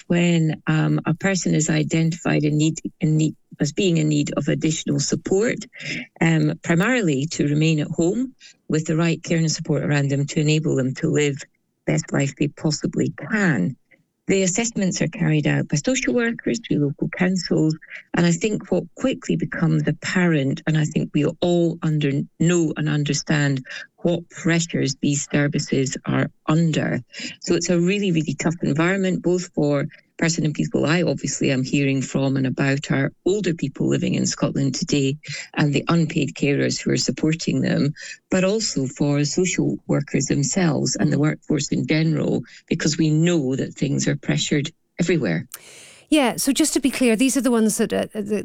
when a person is identified as being in need of additional support, primarily to remain at home with the right care and support around them to enable them to live the best life they possibly can. The assessments are carried out by social workers through local councils, and I think what quickly becomes apparent, and I think we all know and understand what pressures these services are under. So it's a really, really tough environment, both for person and people I obviously am hearing from and about our older people living in Scotland today and the unpaid carers who are supporting them, but also for social workers themselves and the workforce in general, because we know that things are pressured everywhere. Yeah, so just to be clear, these are the ones that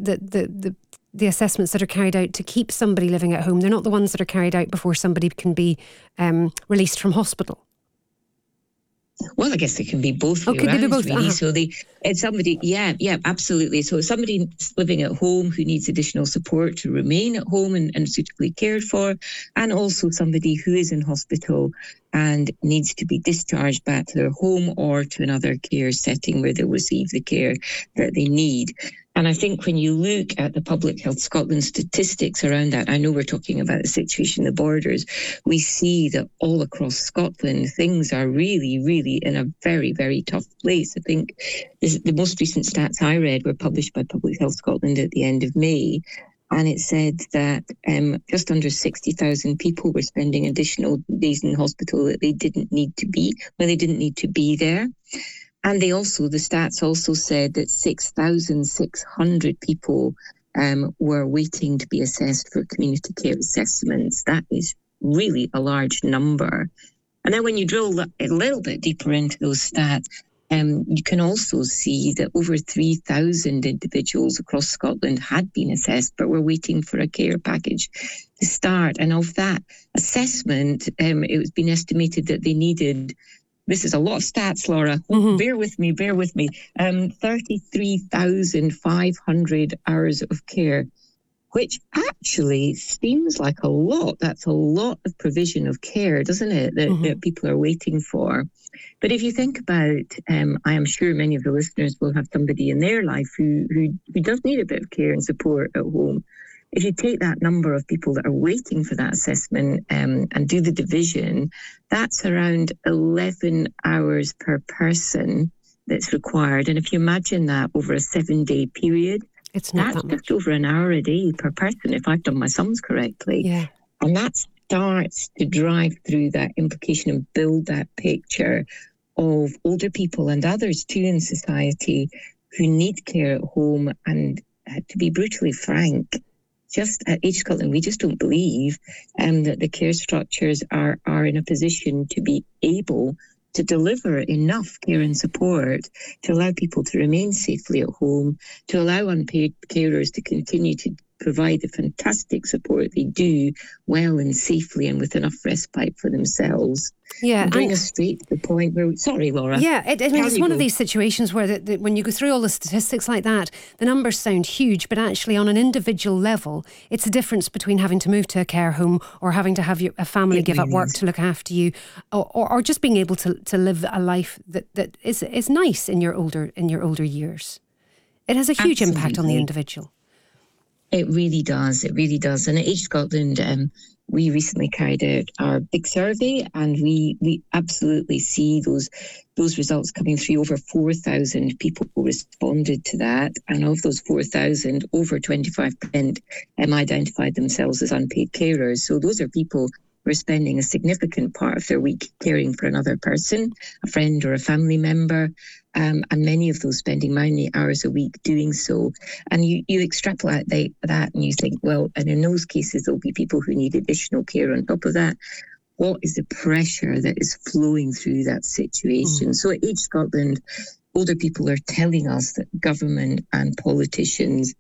the assessments that are carried out to keep somebody living at home. They're not the ones that are carried out before somebody can be released from hospital. Well, I guess they can be both ways around, really. So it's somebody, yeah, absolutely. So somebody living at home who needs additional support to remain at home and suitably cared for, and also somebody who is in hospital and needs to be discharged back to their home or to another care setting where they'll receive the care that they need. And I think when you look at the Public Health Scotland statistics around that, I know we're talking about the situation in the borders, we see that all across Scotland, things are really, really in a very, very tough place. I think the most recent stats I read were published by Public Health Scotland at the end of May. And it said that just under 60,000 people were spending additional days in hospital that they didn't need to be, when they didn't need to be there. And the stats also said that 6,600 people were waiting to be assessed for community care assessments. That is really a large number. And then when you drill a little bit deeper into those stats, you can also see that over 3,000 individuals across Scotland had been assessed, but were waiting for a care package to start. And of that assessment, it was been estimated that they needed, this is a lot of stats, Laura. Bear with me. 33,500 hours of care, which actually seems like a lot. That's a lot of provision of care, doesn't it, that people are waiting for. But if you think about, I am sure many of the listeners will have somebody in their life who does need a bit of care and support at home. If you take that number of people that are waiting for that assessment and do the division, that's around 11 hours per person that's required. And if you imagine that over a 7-day period, it's not that's that much. just over an hour a day per person, if I've done my sums correctly. Yeah. And that starts to drive through that implication and build that picture of older people and others too in society who need care at home. And to be brutally frank, just at Age Scotland, we just don't believe that the care structures are in a position to be able to deliver enough care and support to allow people to remain safely at home, to allow unpaid carers to continue to provide the fantastic support they do well and safely and with enough respite for themselves. Yeah, and bring us straight to the point where, sorry, Laura. Yeah, it's one of these situations where when you go through all the statistics like that, the numbers sound huge, but actually on an individual level, it's a difference between having to move to a care home or having to have a family give up work to look after you, or just being able to live a life that is nice in your older years. It has a huge impact on the individual. It really does. It really does. And at Age Scotland, we recently carried out our big survey, and we absolutely see those results coming through. Over 4,000 people responded to that, and of those 4,000, over 25% identified themselves as unpaid carers. So those are people who are spending a significant part of their week caring for another person, a friend or a family member, and many of those spending many hours a week doing so. And you extrapolate that and you think, well, and in those cases, there'll be people who need additional care on top of that. What is the pressure that is flowing through that situation? So at Age Scotland, older people are telling us that government and politicians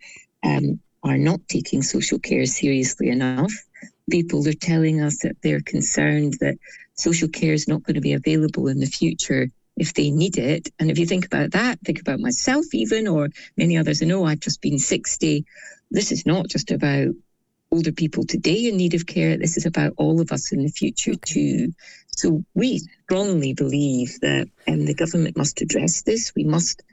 are not taking social care seriously enough. People are telling us that they're concerned that social care is not going to be available in the future if they need it. And if you think about that, think about myself even, or many others. I know I've just been 60. This is not just about older people today in need of care. This is about all of us in the future too. So we strongly believe that the government must address this. We must